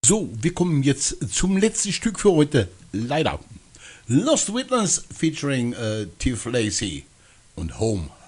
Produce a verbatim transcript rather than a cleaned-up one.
So, wir kommen jetzt zum letzten Stück für heute. Leider. Lost Witness featuring äh, Tiff Lacey und Home.